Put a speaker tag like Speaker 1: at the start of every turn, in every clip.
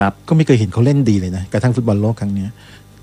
Speaker 1: ครับก็ไม่เคยเห็นเขาเล่นดีเลยนะกระทั่งฟุตบอลโลกครั้งนี้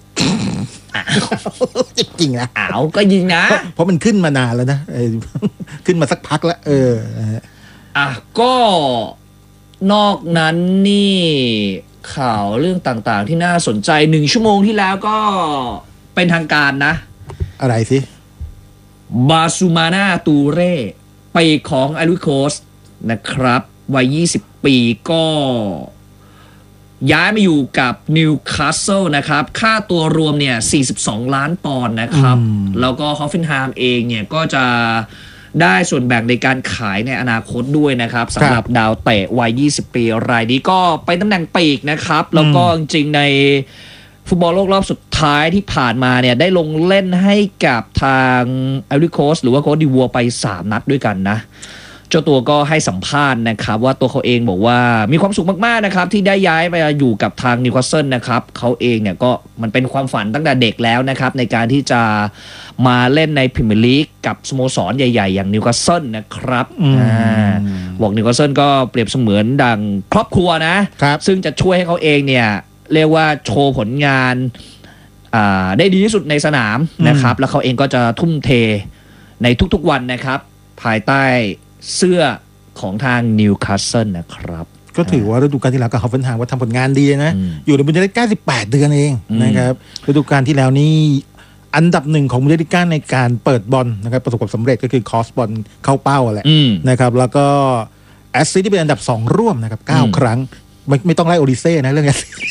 Speaker 1: จริงนะ
Speaker 2: ก็ยิงนะ
Speaker 1: เพราะมันขึ้นมานานแล้วนะขึ้นมาสักพักแล้ว
Speaker 2: ก็นอกนั้นนี่ข่าวเรื่องต่างๆที่น่าสนใจ1 ชั่วโมงที่แล้วก็เป็นทางการนะ
Speaker 1: อะไรสิ
Speaker 2: บาซูมาน่าตูเร่ปีกของไอริโคสนะครับวัย20 ปีก็ย้ายมาอยู่กับนิวคาสเซิลนะครับค่าตัวรวมเนี่ย42 ล้านปอนด์นะครับแล้วก็ฮอฟเฟนไฮม์เองเนี่ยก็จะได้ส่วนแบ่งในการขายในอนาคตด้วยนะครับสำหรับดาวเตะวัย20 ปีรายนี้ก็ไปตำแหน่งปีกนะครับแล้วก็จริงๆในฟุตบอลโลกรอบสุดท้ายที่ผ่านมาเนี่ยได้ลงเล่นให้กับทางไอริโคสหรือว่าโคดิวัวไป3 นัดด้วยกันนะเจ้าตัวก็ให้สัมภาษณ์นะครับว่าตัวเขาเองบอกว่ามีความสุขมากๆนะครับที่ได้ย้ายไปอยู่กับทางนิวคาสเซิลนะครับเขาเองเนี่ยก็มันเป็นความฝันตั้งแต่เด็กแล้วนะครับในการที่จะมาเล่นในพรีเมียร์ลีกกับสโมสรใหญ่ๆอย่างนิวคาสเซิลนะครับบอกนิวคาสเซิลก็เปรียบเสมือนดังครอบครัวนะซึ่งจะช่วยให้เขาเองเนี่ยเรียกว่าโชว์ผลงานได้ดีที่สุดในสนามนะครับแล้วเขาเองก็จะทุ่มเทในทุกๆวันนะครับภายใต้เสื้อของทางนิวคาสเซิลนะครับ
Speaker 1: ก็ถือว่าฤดูกาลที่แล้วกับฮอฟเฟนไฮม์ว่าทำผลงานดีนะอยู่ในบุนเดสลิก้า18 เดือนเองนะครับฤดูกาลที่แล้วนี่อันดับ1ของบุนเดสลิก้าในการเปิดบอลนะครับประสบความสำเร็จก็คือคอสบอลเข้าเป้าแหละนะครับแล้วก็แอสซิสต์ที่เป็นอันดับ2ร่วมนะครับ9 ครั้งไม่ต้องไล่โอดิเซ่นะเรื่องแอสซิสต์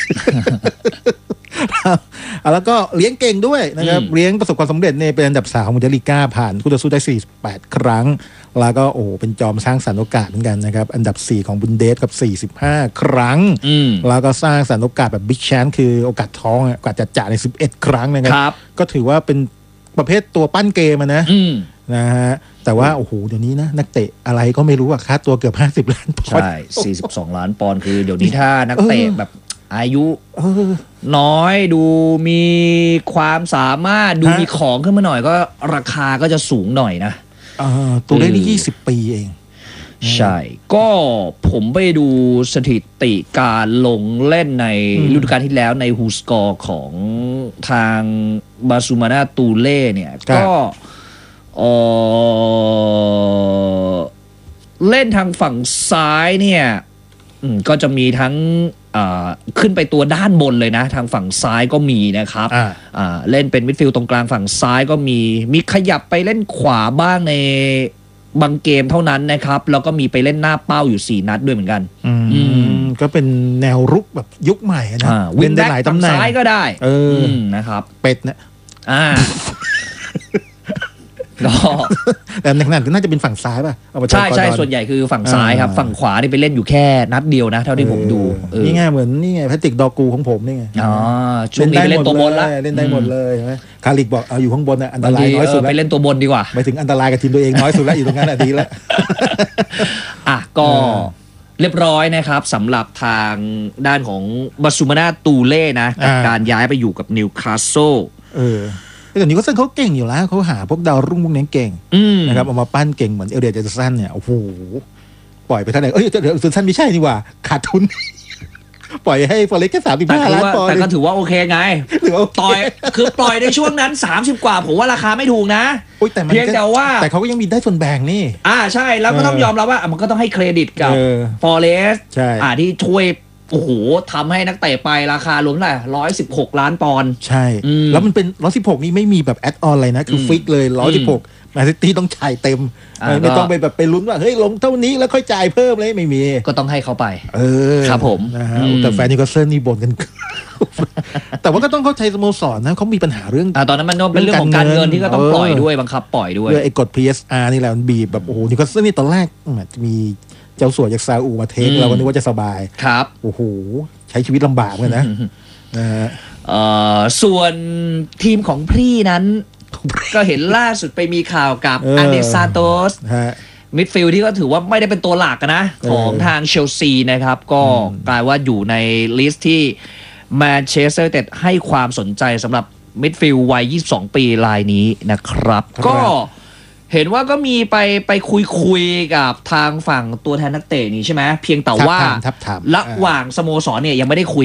Speaker 1: แล้วก็เลี้ยงเก่งด้วยนะครับเลี้ยงประสบความสำเร็จเนี่ยเป็นอันดับ3ของบุนเดสลิก้าผ่านคู่ต่อสู้ได้48 ครั้งแล้วก็เป็นจอมสร้างสรรค์โอกาสเหมือนกันนะครับอันดับ4ของบุนเดสกับ45 ครั้งแล้วก็สร้างสรรค์โอกาสแบบบิ๊กแชนส์คือโอกาสท้องโอกาสจัดใน11 ครั้งนะครับก็ถือว่าเป็นประเภทตัวปั้นเกมนะฮะแต่ว่าเดี๋ยวนี้นะนักเตะอะไรก็ไม่รู้ค่าตัวเกือบ50 ล้านปอนด์
Speaker 2: ใช่42 ล้านปอนด์คือเดี๋ยวนี้ถ้านักเตะแบบอายุน้อยดูมีความสามารถดูมีของขึ้นมาหน่อยก็ราคาก็จะสูงหน่อยนะ
Speaker 1: ตัวเลขนี่20 ปีเอง
Speaker 2: ใช่ก็ผมไปดูสถิติการลงเล่นในฤดูกาลที่แล้วในฮูสกอร์ของทางบาซูมาน่าตูเล่เนี่ยก็เล่นทางฝั่งซ้ายเนี่ยก็จะมีทั้งขึ้นไปตัวด้านบนเลยนะทางฝั่งซ้ายก็มีนะครับเล่นเป็นมิดฟิลด์ตรงกลางฝั่งซ้ายก็มีขยับไปเล่นขวาบ้างในบางเกมเท่านั้นนะครับแล้วก็มีไปเล่นหน้าเป้าอยู่4 นัดด้วยเหมือนกัน
Speaker 1: ก็เป็นแนวรุกแบบยุคใหม่นะ
Speaker 2: เล่นได้หลายตำแหน่งซ้ายก็ได้นะครับ
Speaker 1: เป็ดนะแต่ในขณะที่น่าจะเป็นฝั่งซ้ายป่ะ
Speaker 2: ใช่ส่วนใหญ่คือฝั่งซ้ายครับฝั่งขวานี่ไปเล่นอยู่แค่นัดเดียวนะเท่าที่ผมดู
Speaker 1: นี่ไงเหมือนนี่ไงแพทริกดอกูของผมนี่ไง
Speaker 2: ช่วงนี้ไปเล่นตัวบนแล้ว
Speaker 1: เล่นได้หมดเลยใช่ไหมคาริกบอกอยู่ข้างบนอันตรายน้อยสุด
Speaker 2: ไปเล่นตัวบนดีกว่า
Speaker 1: ไปถึงอันตรายกับทีมตัวเองน้อยสุดแล้วอยู่ตรงนั้นดีแล้ว
Speaker 2: ก็เรียบร้อยนะครับสำหรับทางด้านของบาซูมาน่าตูเล่นะกับการย้ายไปอยู่กับนิวคาสเซิล
Speaker 1: แต่นิวคาสเซิลเขาเก่งอยู่แล้วเขาหาพวกดาวรุ่งพวกนี้เก่งนะครับเอามาปั้นเก่งเหมือนเอเดียเจสันเนี่ยปล่อยไปเท่าไหร่เจสันไม่ใช่นี่ว่าขาดทุนปล่อยให้ฟอเรสต์แค่35 ล้านปอนด์
Speaker 2: แต่ก็ถือว่าโอเคไงปล่อยในช่วงนั้น30 กว่าผมว่าราคาไม่ถูกนะเพียงแต่ว่า
Speaker 1: แต่เขาก็ยังมีได้ส่วนแบ่งนี่
Speaker 2: ใช่แล้วก็ต้องยอมรับว่ามันก็ต้องให้เครดิตกับฟอเรสต์ที่ช่วยทำให้นักเตะไปราคารวมได้116 ล้านปอนด์
Speaker 1: ใช่แล้วมันเป็น116นี่ไม่มีแบบแอดออนอะไรนะคือฟิกเลย116แมนซิตี้ต้องจ่ายเต็มไม่ต้องไปแบบไปลุ้นว่าเฮ้ยลงเท่านี้แล้วค่อยจ่ายเพิ่มเลยไม่มี
Speaker 2: ก็ต้องให้เขาไปครับผม
Speaker 1: แต่แฟนนิวคาสเซิลนี่บ่นกันแต่ว่าก็ต้องเข้าใจสโมสรนะเขามีปัญหาเรื่อง
Speaker 2: ตอนนั้นมันเป็นเรื่องของการเงินที่ก็ต้องปล่อยด้วยบังคับปล่อยด้วย
Speaker 1: ไอ้กฎ PSR นี่แหละมันบีบแบบนิวคาสเซิลนี่ตอนแรกมีเจ้าสัวจากซาอุมาเทคเราก็นึกว่าจะสบาย
Speaker 2: ครับ
Speaker 1: ใช้ชีวิตลำบากเลยนะ
Speaker 2: ส่วนทีมของพี่นั้นก็เห็นล่าสุดไปมีข่าวกับอันเดซาโตสมิดฟิลด์ที่ก็ถือว่าไม่ได้เป็นตัวหลักนะของทางเชลซีนะครับก็กลายว่าอยู่ในลิสต์ที่แมนเชสเตอร์ยูไนเต็ดให้ความสนใจสำหรับมิดฟิลด์วัย22 ปีรายนี้นะครับก็เห็นว่าก็มีไปคุยกับทางฝั่งตัวแทนนักเตะนี่ใช่ไหมเพียงแต่ว่าระหว่างสโมสรเนี่ยยังไม่ได้คุย